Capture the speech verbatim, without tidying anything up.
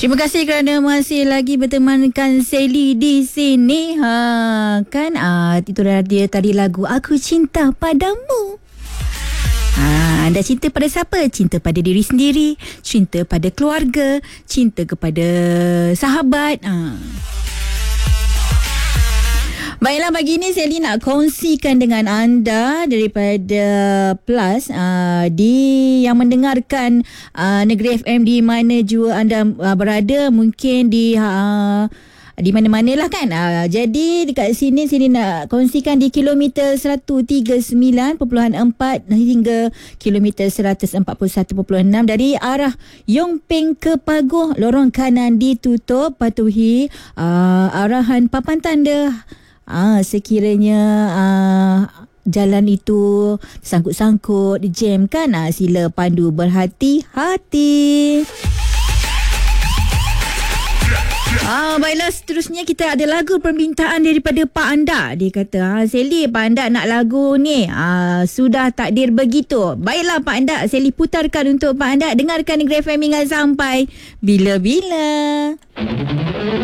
Terima kasih kerana masih lagi bertemankan Sally di sini. Ha, kan ah, itu dia tadi lagu Aku Cinta Padamu. Ha, anda cinta pada siapa? Cinta pada diri sendiri, cinta pada keluarga, cinta kepada sahabat. Ha. Baiklah, pagi ni Sally nak kongsikan dengan anda daripada Plus uh, di yang mendengarkan uh, Negeri F M di mana jua anda uh, berada, mungkin di uh, di mana-mana lah kan. Uh, jadi dekat sini sini nak kongsikan di kilometer seratus tiga puluh sembilan perpuluhan empat hingga kilometer seratus empat puluh satu perpuluhan enam dari arah Yong Peng ke Pagoh, lorong kanan ditutup. Patuhi uh, arahan papan tanda. Ah, sekiranya ah, jalan itu sangkut-sangkut, jam kan, ah, sila pandu berhati-hati. Ah, baiklah, seterusnya kita ada lagu permintaan daripada Pak Anda. Dia kata, ah, Sally, Pak Anda nak lagu ni. Ah, sudah takdir begitu. Baiklah Pak Anda, Sally putarkan untuk Pak Anda. Dengarkan Negeri F M hingga sampai bila-bila.